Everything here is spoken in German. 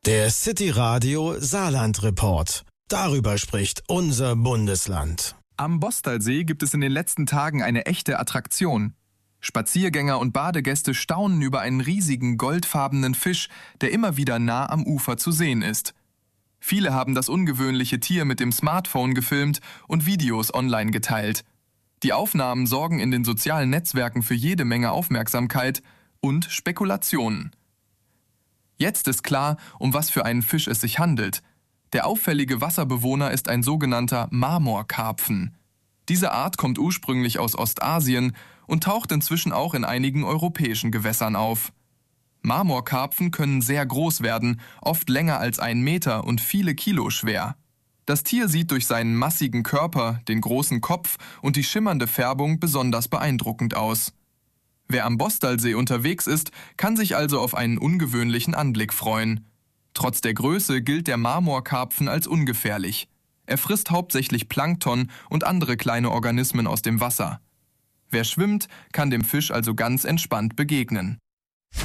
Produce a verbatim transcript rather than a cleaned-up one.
Der City Radio Saarland Report. Darüber spricht unser Bundesland. Am Bostalsee gibt es in den letzten Tagen eine echte Attraktion. Spaziergänger und Badegäste staunen über einen riesigen goldfarbenen Fisch, der immer wieder nah am Ufer zu sehen ist. Viele haben das ungewöhnliche Tier mit dem Smartphone gefilmt und Videos online geteilt. Die Aufnahmen sorgen in den sozialen Netzwerken für jede Menge Aufmerksamkeit und Spekulationen. Jetzt ist klar, um was für einen Fisch es sich handelt. Der auffällige Wasserbewohner ist ein sogenannter Marmorkarpfen. Diese Art kommt ursprünglich aus Ostasien und taucht inzwischen auch in einigen europäischen Gewässern auf. Marmorkarpfen können sehr groß werden, oft länger als einen Meter und viele Kilo schwer. Das Tier sieht durch seinen massigen Körper, den großen Kopf und die schimmernde Färbung besonders beeindruckend aus. Wer am Bostalsee unterwegs ist, kann sich also auf einen ungewöhnlichen Anblick freuen. Trotz der Größe gilt der Marmorkarpfen als ungefährlich. Er frisst hauptsächlich Plankton und andere kleine Organismen aus dem Wasser. Wer schwimmt, kann dem Fisch also ganz entspannt begegnen.